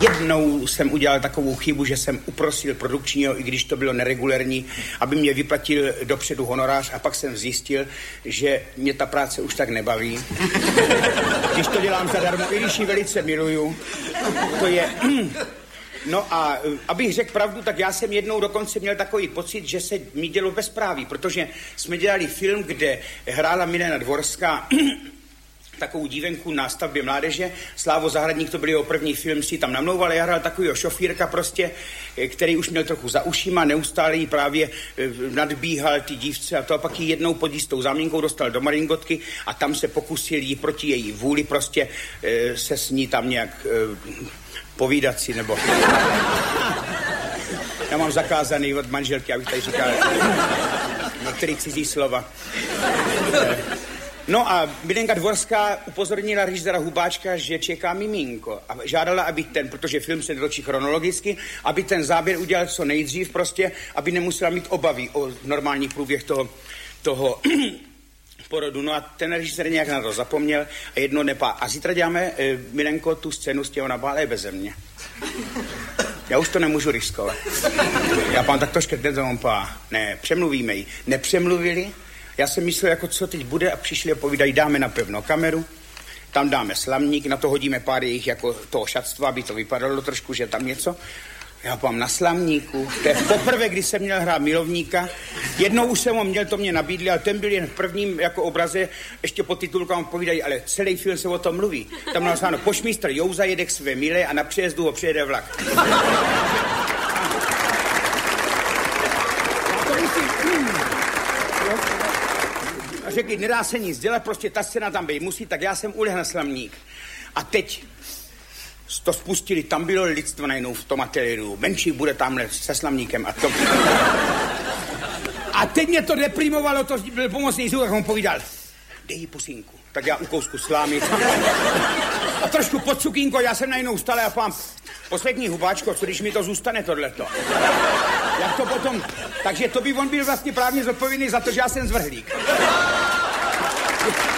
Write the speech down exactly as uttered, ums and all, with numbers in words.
jednou jsem udělal takovou chybu, že jsem uprosil produkčního, i když to bylo neregulérní, aby mě vyplatil dopředu honorář a pak jsem zjistil, že mě ta práce už tak nebaví. Když to dělám zadarmo, i když ji velice miluju, to je... No a abych řekl pravdu, tak já jsem jednou dokonce měl takový pocit, že se mi dělo bezpráví, protože jsme dělali film, kde hrála Milena Dvorská takovou dívenku na stavbě mládeže. Slávo Zahradník, to byl jeho první film, si tam namlouval, já hrál takovýho šofírka prostě, který už měl trochu za ušima, neustále jí právě nadbíhal ty dívce a to a pak jí jednou pod jistou zámínkou dostal do maringotky a tam se pokusil jí proti její vůli prostě se s ní tam nějak povídat si, nebo... Já mám zakázaný od manželky, abych tady říkal některý cizí slova. No a Milenka Dvorská upozornila režiséra Hubáčka, že čeká miminko a žádala, aby ten, protože film se dotočí chronologicky, aby ten záběr udělal co nejdřív prostě, aby nemusela mít obavy o normální průběh toho, toho porodu. No a ten režisér nějak na to zapomněl a jedno nepá. A zítra děláme, e, Milenko, tu scénu s těho nabále beze mě. Já už to nemůžu riskovat. Já pán tak to škrtne, to on pá. Ne, přemluvíme ji. Nepřemluvili. Já jsem myslel, jako co teď bude a přišli a povídají, dáme napevno kameru, tam dáme slamník, na to hodíme pár jejich jako toho šatstva, aby to vypadalo trošku, že tam něco. Já pám na slamníku, to je poprvé, kdy jsem měl hrát milovníka. Jednou už jsem ho měl, to mě nabídli, ale ten byl jen v prvním jako obraze, ještě pod titulkám povídají, ale celý film se o tom mluví. Tam bylo napsáno, pošmistr Jouza jede k své milé a na přejezdu ho přijede vlak. A řekli, nedá se nic dělat, prostě ta scéna tam být musí, tak já jsem ulehl na slamník. A teď to spustili, tam bylo lidstvo najednou v tom ateliéru. Menší bude tamhle se slamníkem a to... A teď mě to deprimovalo, to byl pomocný zvuk, jak on povídal, dej jí pusinku. Tak já u kousku slámy. A trošku pod cukínko, já jsem najednou vstal a pám, poslední Hubáčko, co když mi to zůstane tohleto? Jak to potom... Takže to by on byl vlastně právně zodpovědný za to, že já jsem zvrhlík.